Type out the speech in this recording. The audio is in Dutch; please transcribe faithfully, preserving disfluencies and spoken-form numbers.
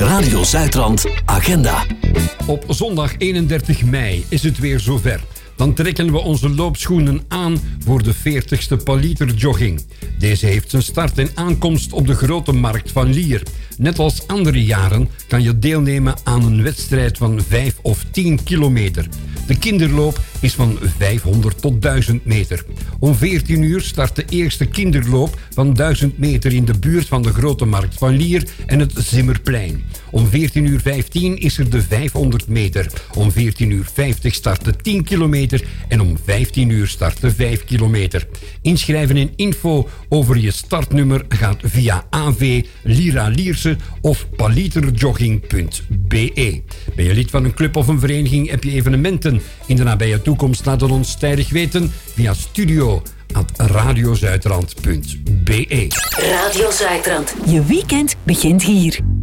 Radio Zuidrand Agenda. Op zondag eenendertig mei is het weer zover. Dan trekken we onze loopschoenen aan voor de veertigste Paliter jogging. Deze heeft zijn start en aankomst op de Grote Markt van Lier. Net als andere jaren kan je deelnemen aan een wedstrijd van vijf of tien kilometer. De kinderloop is van vijfhonderd tot duizend meter. Om veertien uur start de eerste kinderloop van duizend meter in de buurt van de Grote Markt van Lier en het Zimmerplein. Om veertien uur vijftien is er de vijfhonderd meter. Om veertien uur vijftig start de tien kilometer en om vijftien uur start de vijf kilometer. Inschrijven en info over je startnummer gaat via A V Lira Lierse of paliterjogging punt b e. Ben je lid van een club of een vereniging, heb je evenementen in de nabije toekomst, laat het ons tijdig weten via studio at radiozuidrand punt b e. Radio Zuidrand. Je weekend begint hier.